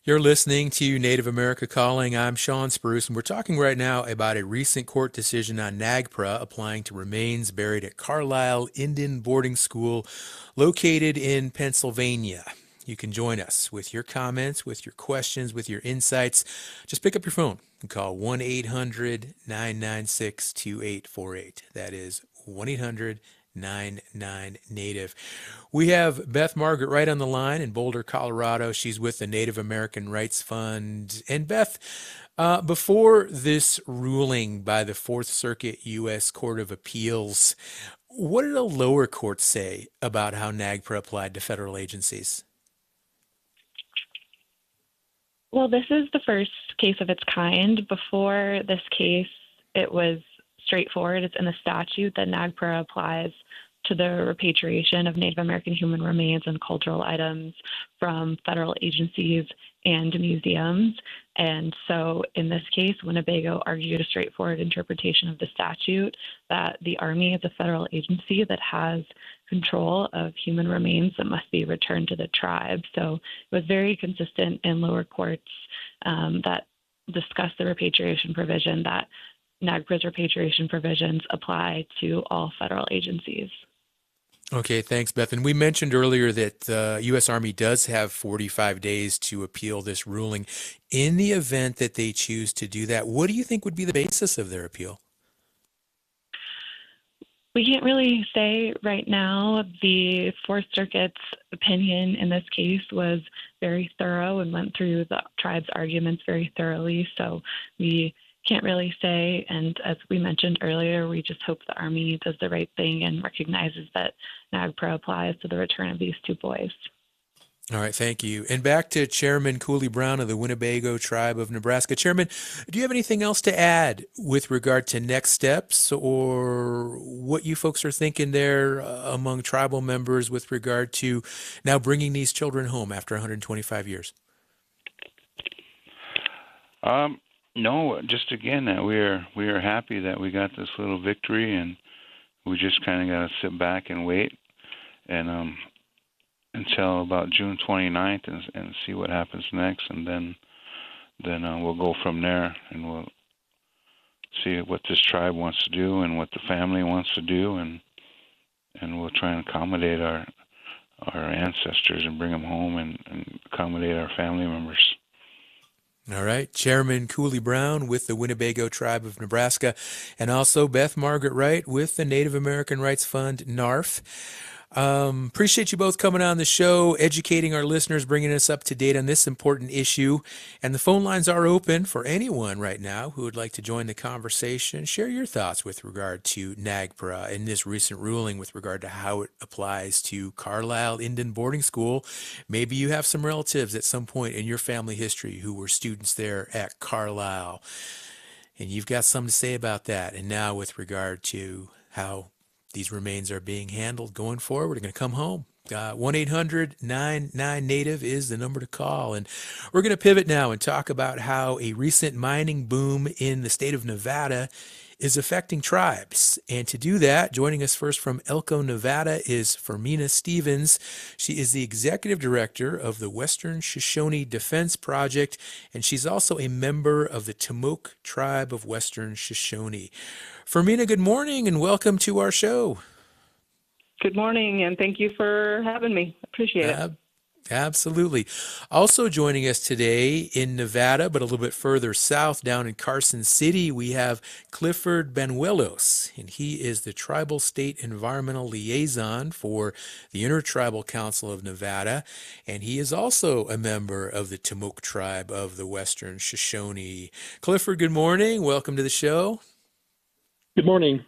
You're listening to Native America Calling. I'm Sean Spruce, and we're talking right now about a recent court decision on NAGPRA applying to remains buried at Carlisle Indian Boarding School located in Pennsylvania. You can join us with your comments, with your questions, with your insights. Just pick up your phone and call 1 800 996 2848. That is 1 800 99 Native. We have Beth Margaret Wright on the line in Boulder, Colorado. She's with the Native American Rights Fund. And Beth, before this ruling by the Fourth Circuit U.S. Court of Appeals, what did a lower court say about how NAGPRA applied to federal agencies? Well, this is the first case of its kind. Before this case, it was straightforward. It's in the statute that NAGPRA applies to the repatriation of Native American human remains and cultural items from federal agencies and museums. And so in this case, Winnebago argued a straightforward interpretation of the statute that the Army is a federal agency that has control of human remains that must be returned to the tribe. So it was very consistent in lower courts that discussed the repatriation provision, that NAGPRA's repatriation provisions apply to all federal agencies. Okay, thanks, Beth. And we mentioned earlier that the U.S. Army does have 45 days to appeal this ruling. In the event that they choose to do that, what do you think would be the basis of their appeal? We can't really say right now. The Fourth Circuit's opinion in this case was very thorough and went through the tribe's arguments very thoroughly. So we can't really say. And as we mentioned earlier, we just hope the Army does the right thing and recognizes that NAGPRA applies to the return of these two boys. All right, thank you. And back to Chairman Cooley Brown of the Winnebago Tribe of Nebraska. Chairman, do you have anything else to add with regard to next steps or what you folks are thinking there among tribal members with regard to now bringing these children home after 125 years? No, just again that we are happy that we got this little victory, and we just kind of got to sit back and wait and until about June 29th and see what happens next, and then we'll go from there, and we'll see what this tribe wants to do and what the family wants to do, and we'll try and accommodate our ancestors and bring them home and accommodate our family members. All right. Chairman Cooley Brown with the Winnebago Tribe of Nebraska, and also Beth Margaret Wright with the Native American Rights Fund, NARF. Appreciate you both coming on the show, educating our listeners, bringing us up to date on this important issue. And the phone lines are open for anyone right now who would like to join the conversation. Share your thoughts with regard to NAGPRA and this recent ruling with regard to how it applies to Carlisle Indian Boarding School. Maybe you have some relatives at some point in your family history who were students there at Carlisle, and you've got something to say about that. And now with regard to how these remains are being handled going forward, we're going to come home. 1-800-99-NATIVE is the number to call. And we're going to pivot now and talk about how a recent mining boom in the state of Nevada is affecting tribes. And to do that, joining us first from Elko, Nevada is Fermina Stevens. She is the executive director of the Western Shoshone Defense Project, and she's also a member of the Timok Tribe of Western Shoshone. Fermina, good morning and welcome to our show. Good morning, and thank you for having me. Appreciate it. Absolutely. Also joining us today in Nevada, but a little bit further south, down in Carson City, we have Clifford Banuelos, and he is the Tribal State Environmental Liaison for the Intertribal Council of Nevada, and he is also a member of the Timok Tribe of the Western Shoshone. Clifford, good morning. Welcome to the show. Good morning.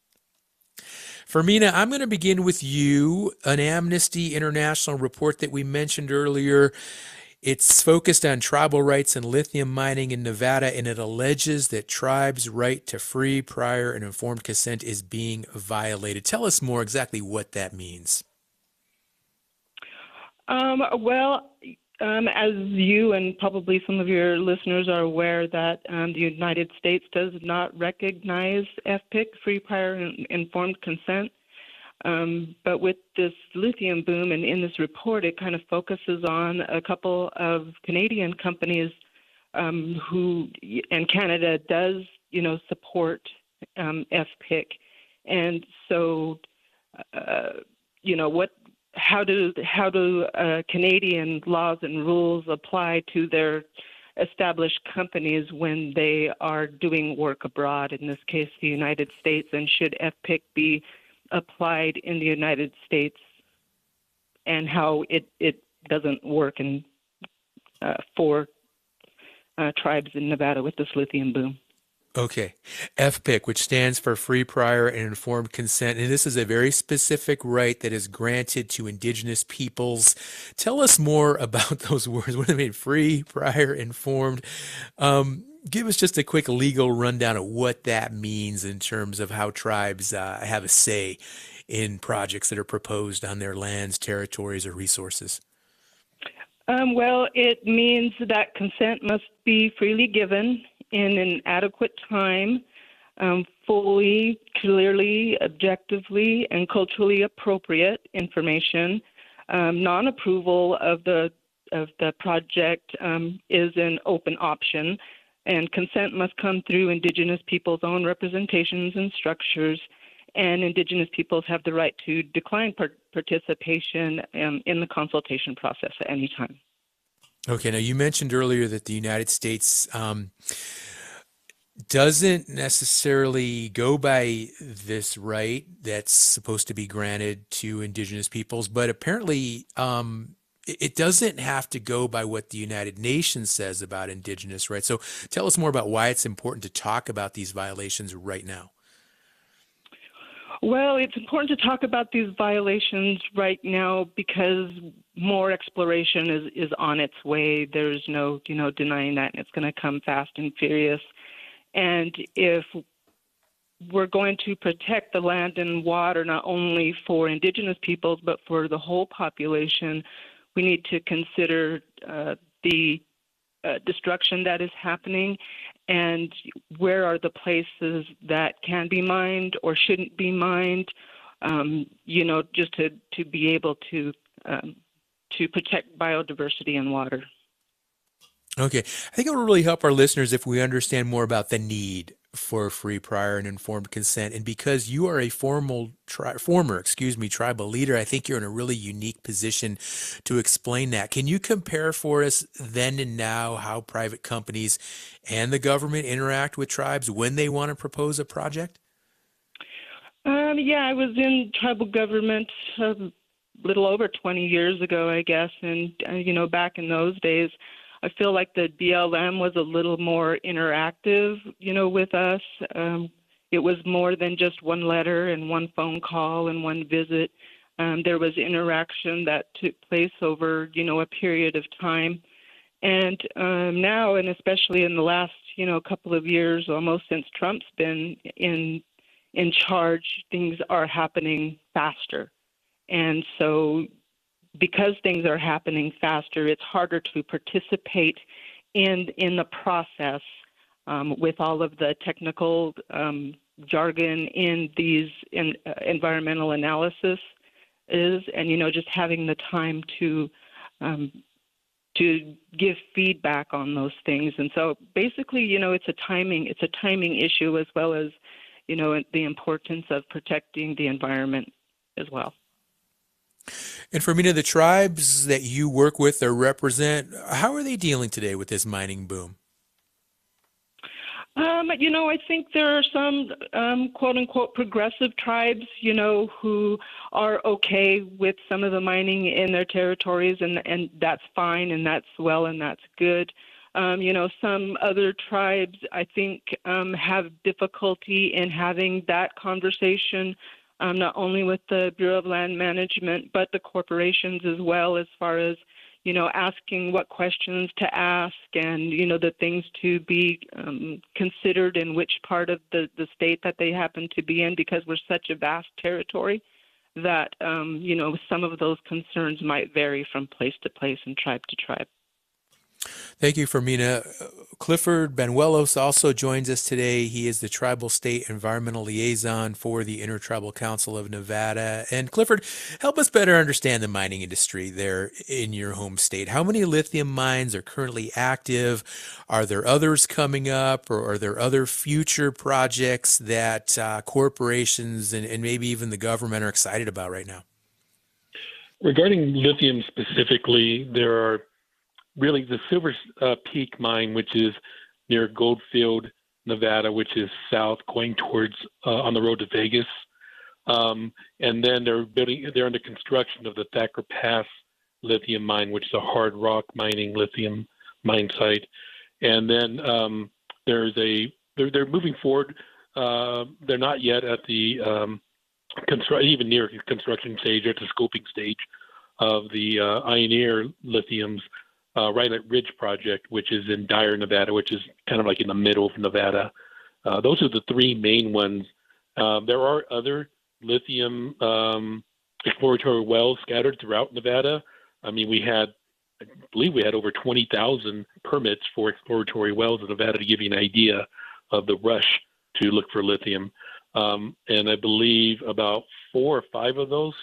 Fermina, I'm going to begin with you. An Amnesty International report that we mentioned earlier. It's focused on tribal rights and lithium mining in Nevada, and it alleges that tribes' right to free, prior, and informed consent is being violated. Tell us more exactly what that means. As you and probably some of your listeners are aware that the United States does not recognize FPIC, free, prior, and informed consent. But with this lithium boom, and in this report, it kind of focuses on a couple of Canadian companies who, and Canada does, support FPIC. And so, how do Canadian laws and rules apply to their established companies when they are doing work abroad, in this case, the United States, and should FPIC be applied in the United States, and how it doesn't work for tribes in Nevada with this lithium boom. Okay. FPIC, which stands for Free, Prior, and Informed Consent. And this is a very specific right that is granted to Indigenous peoples. Tell us more about those words. What do they mean? Free, prior, informed. Give us just a quick legal rundown of what that means in terms of how tribes have a say in projects that are proposed on their lands, territories, or resources. Well, it means that consent must be freely given in an adequate time, fully, clearly, objectively, and culturally appropriate information. Non-approval of the project is an open option, and consent must come through Indigenous peoples' own representations and structures, and Indigenous peoples have the right to decline participation in the consultation process at any time. Okay, now you mentioned earlier that the United States doesn't necessarily go by this right that's supposed to be granted to Indigenous peoples, but apparently it doesn't have to go by what the United Nations says about Indigenous rights. So tell us more about why it's important to talk about these violations right now. Well, it's important to talk about these violations right now because more exploration is on its way. There's no, denying that, and it's going to come fast and furious. And if we're going to protect the land and water, not only for Indigenous peoples, but for the whole population, we need to consider the destruction that is happening and where are the places that can be mined or shouldn't be mined, just to be able to protect biodiversity and water. Okay. I think it will really help our listeners if we understand more about the need for free, prior, and informed consent. And because you are a former tribal leader, I think you're in a really unique position to explain that. Can you compare for us then and now how private companies and the government interact with tribes when they want to propose a project? I was in tribal government a little over 20 years ago, I guess. And, back in those days, I feel like the BLM was a little more interactive, with us. It was more than just one letter and one phone call and one visit. There was interaction that took place over, a period of time. And now, and especially in the last, couple of years, almost since Trump's been in charge, things are happening faster. And so because things are happening faster, it's harder to participate in the process with all of the technical jargon in these environmental analysis and just having the time to give feedback on those things. And so basically, it's a timing issue as well as, the importance of protecting the environment as well. And for many of the tribes that you work with or represent, how are they dealing today with this mining boom? I think there are some quote unquote progressive tribes, who are okay with some of the mining in their territories, and that's fine, and that's well, and that's good. Some other tribes, I think, have difficulty in having that conversation, not only with the Bureau of Land Management, but the corporations as well, as far as, asking what questions to ask and, the things to be considered in which part of the state that they happen to be in, because we're such a vast territory that, some of those concerns might vary from place to place and tribe to tribe. Thank you, Fermina. Clifford Banuelos also joins us today. He is the Tribal State Environmental Liaison for the Intertribal Council of Nevada. And Clifford, help us better understand the mining industry there in your home state. How many lithium mines are currently active? Are there others coming up, or are there other future projects that corporations and maybe even the government are excited about right now? Regarding lithium specifically, there are really the Silver Peak mine, which is near Goldfield, Nevada, which is south going towards on the road to Vegas. And then they're under construction of the Thacker Pass lithium mine, which is a hard rock mining lithium mine site. And then they're moving forward. They're not yet at the even near construction stage, at the scoping stage of the Ioneer Lithium's right at Ridge Project, which is in Dyer, Nevada, which is kind of like in the middle of Nevada. Those are the three main ones. There are other lithium exploratory wells scattered throughout Nevada. I mean, I believe we had over 20,000 permits for exploratory wells in Nevada, to give you an idea of the rush to look for lithium. And I believe about 4 or 5 of those,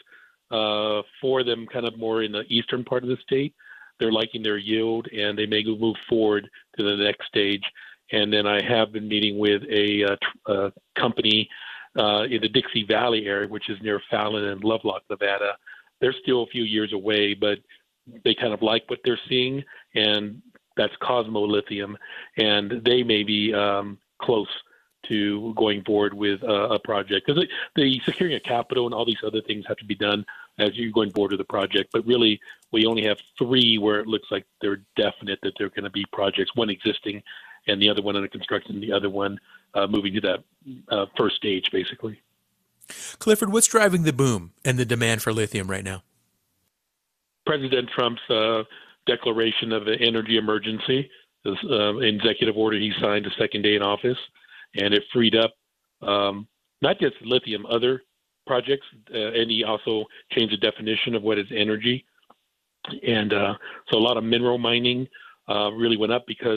4 of them kind of more in the eastern part of the state, they're liking their yield, and they may move forward to the next stage. And then I have been meeting with a company in the Dixie Valley area, which is near Fallon and Lovelock, Nevada. They're still a few years away, but they kind of like what they're seeing, and that's Cosmo Lithium, and they may be close to going forward with a project, because the securing of capital and all these other things have to be done as you're going forward with the project. But really, we only have 3 where it looks like they're definite that they're going to be projects, one existing and the other one under construction, the other one moving to that first stage, basically. Clifford, what's driving the boom and the demand for lithium right now? President Trump's declaration of an energy emergency, this executive order he signed the second day in office, and it freed up not just lithium, other projects, and he also changed the definition of what is energy. And so a lot of mineral mining really went up, because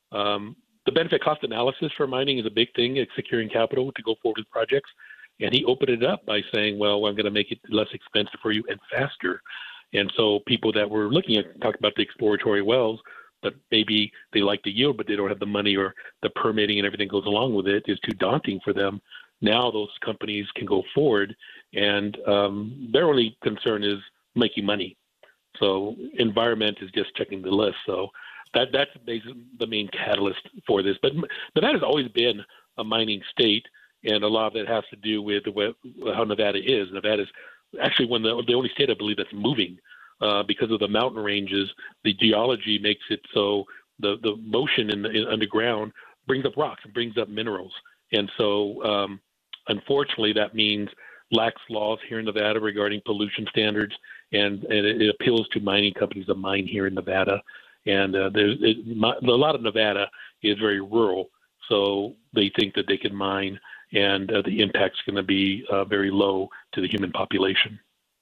the benefit cost analysis for mining is a big thing. It's securing capital to go forward with projects. And he opened it up by saying, well, I'm going to make it less expensive for you and faster. And so people that were looking at, talking about the exploratory wells, but maybe they like the yield, but they don't have the money, or the permitting and everything goes along with it is too daunting for them. Now those companies can go forward, and their only concern is making money. So environment is just checking the list. So that's basically the main catalyst for this. But Nevada has always been a mining state, and a lot of it has to do with how Nevada is. Nevada is actually the only state, I believe, that's moving because of the mountain ranges. The geology makes it so the motion in underground brings up rocks and brings up minerals. And so unfortunately, that means lax laws here in Nevada regarding pollution standards, and it appeals to mining companies to mine here in Nevada. And a lot of Nevada is very rural, so they think that they can mine, and the impact's going to be very low to the human population.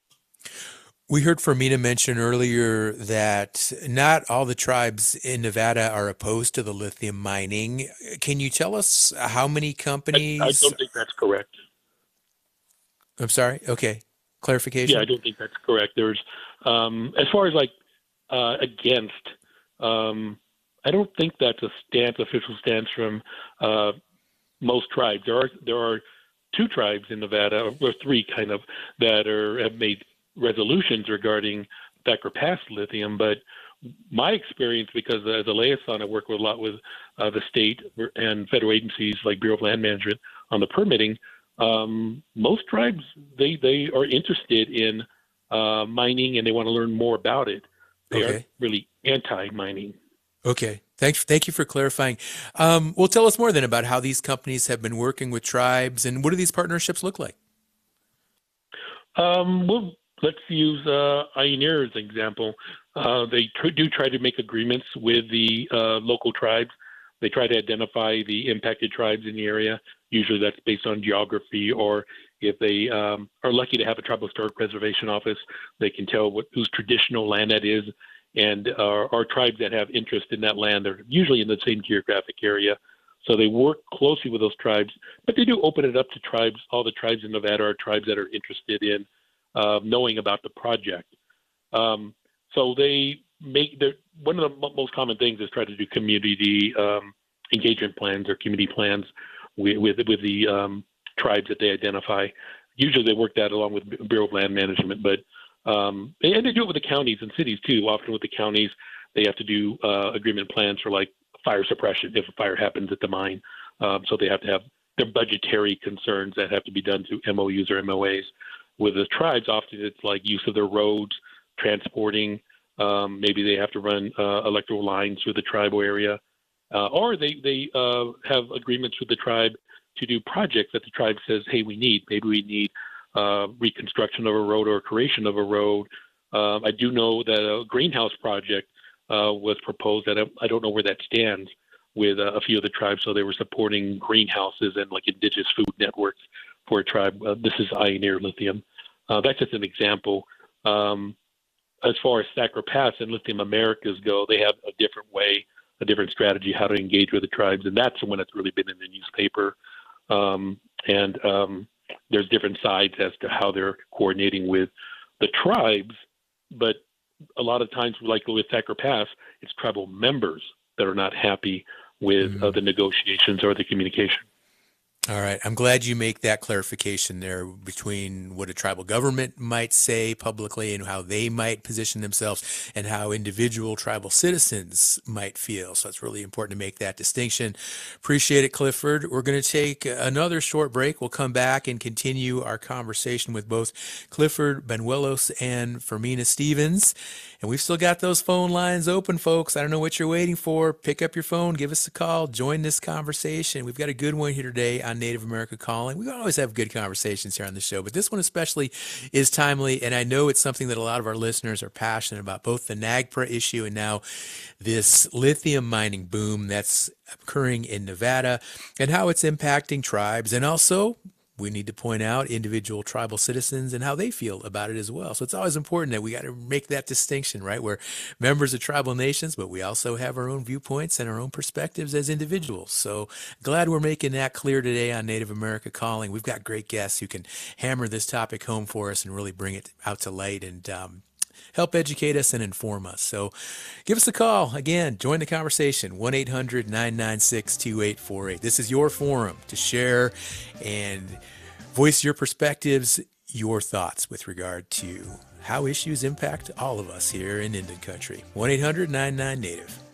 We heard Fermina mention earlier that not all the tribes in Nevada are opposed to the lithium mining. Can you tell us how many companies? I don't think that's correct. I'm sorry? Okay. Clarification? Yeah, I don't think that's correct. There's, as far as against, I don't think that's a official stance from most tribes. There are 2 tribes in Nevada, or 3 kind of, that have made resolutions regarding Thacker Pass lithium. But my experience, because as a liaison, I work a lot with the state and federal agencies like Bureau of Land Management on the permitting. Most tribes, they are interested in mining, and they want to learn more about it. They are really anti-mining. Okay. Thank you for clarifying. Well, tell us more then about how these companies have been working with tribes, and what do these partnerships look like? Well, let's use Ioneer as an example. They do try to make agreements with the local tribes. They try to identify the impacted tribes in the area. Usually that's based on geography, or if they are lucky to have a tribal historic preservation office, they can tell whose traditional land that is, and are tribes that have interest in that land. They're usually in the same geographic area. So they work closely with those tribes, but they do open it up to tribes. All the tribes in Nevada are tribes that are interested in knowing about the project. So they make one of the most common things is try to do community engagement plans or community plans with the tribes that they identify. Usually they work that along with Bureau of Land Management, but and they do it with the counties and cities too. Often with the counties, they have to do agreement plans for like fire suppression if a fire happens at the mine. So they have to have their budgetary concerns that have to be done through MOUs or MOAs. With the tribes, often it's like use of their roads, transporting. Maybe they have to run electrical lines through the tribal area, or they have agreements with the tribe to do projects that the tribe says, hey, we need. Maybe we need reconstruction of a road or creation of a road. I do know that a greenhouse project was proposed. That I don't know where that stands with a few of the tribes. So they were supporting greenhouses and like indigenous food networks for a tribe. This is Ioneer Lithium. That's just an example. As far as Thacker Pass and Lithium Americas go, they have a different way, a different strategy how to engage with the tribes, and that's the one that's really been in the newspaper. There's different sides as to how they're coordinating with the tribes, but a lot of times, like with Thacker Pass, it's tribal members that are not happy with the negotiations or the communication. All right. I'm glad you make that clarification there between what a tribal government might say publicly and how they might position themselves and how individual tribal citizens might feel. So it's really important to make that distinction. Appreciate it, Clifford. We're going to take another short break. We'll come back and continue our conversation with both Clifford Banuelos and Fermina Stevens. And we've still got those phone lines open, folks. I don't know what you're waiting for. Pick up your phone, give us a call, join this conversation. We've got a good one here today on Native America Calling. We always have good conversations here on the show, but this one especially is timely, and I know it's something that a lot of our listeners are passionate about, both the NAGPRA issue and now this lithium mining boom that's occurring in Nevada and how it's impacting tribes, and also we need to point out individual tribal citizens and how they feel about it as well. So it's always important that we got to make that distinction, right? We're members of tribal nations, but we also have our own viewpoints and our own perspectives as individuals. So glad we're making that clear today on Native America Calling. We've got great guests who can hammer this topic home for us and really bring it out to light and help educate us and inform us. So give us a call. Again, join the conversation, 1-800-996-2848. This is your forum to share and voice your perspectives, your thoughts with regard to how issues impact all of us here in Indian Country. 1-800-99-NATIVE.